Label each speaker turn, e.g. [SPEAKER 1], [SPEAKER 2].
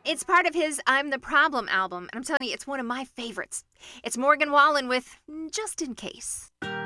[SPEAKER 1] It's part of his I'm the Problem album, and I'm telling you, it's one of my favorites. It's Morgan Wallen with Just in Case.